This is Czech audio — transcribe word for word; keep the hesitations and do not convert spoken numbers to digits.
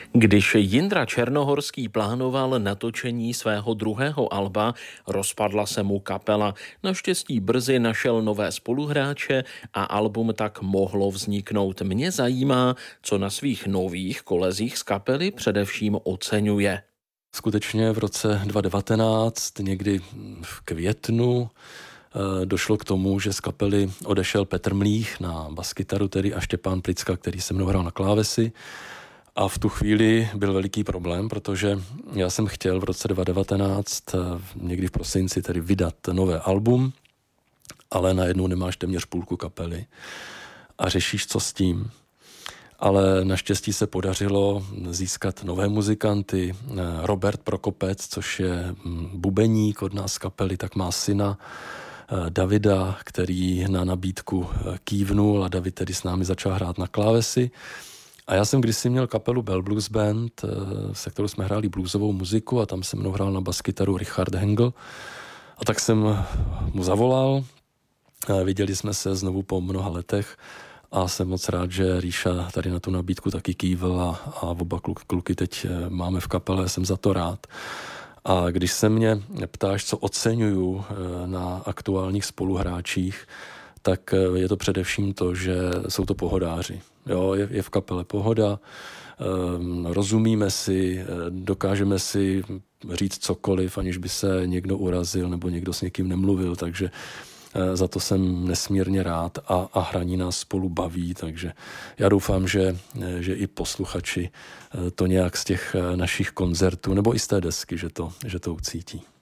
Když Jindra Černohorský plánoval natočení svého druhého alba, rozpadla se mu kapela. Naštěstí brzy našel nové spoluhráče a album tak mohlo vzniknout. Mě zajímá, co na svých nových kolezích z kapely především oceňuje. Skutečně v roce dva tisíce devatenáct, někdy v květnu, došlo k tomu, že z kapely odešel Petr Mlých na baskytaru tedy a Štěpán Plicka, který se mnou hrál na klávesy. A v tu chvíli byl veliký problém, protože já jsem chtěl v roce dva tisíce devatenáct, někdy v prosinci, tedy vydat nové album, ale najednou nemáš téměř půlku kapely a řešíš, co s tím. Ale naštěstí se podařilo získat nové muzikanty. Robert Prokopec, což je bubeník od nás z kapely, tak má syna Davida, který na nabídku kývnul a David tedy s námi začal hrát na klávesy. A já jsem kdysi měl kapelu Bell Blues Band, se kterou jsme hráli bluesovou muziku a tam se mnou hrál na baskytaru Richard Hengel. A tak jsem mu zavolal, viděli jsme se znovu po mnoha letech a jsem moc rád, že Ríša tady na tu nabídku taky kývil a, a oba kluky teď máme v kapele, jsem za to rád. A když se mě ptáš, co oceňuju na aktuálních spoluhráčích, tak je to především to, že jsou to pohodáři. Jo, je, je v kapele pohoda, um, rozumíme si, dokážeme si říct cokoliv, aniž by se někdo urazil nebo někdo s někým nemluvil, takže uh, za to jsem nesmírně rád a, a hraní nás spolu baví, takže já doufám, že, že i posluchači to nějak z těch našich koncertů nebo i z té desky, že to, že to ucítí.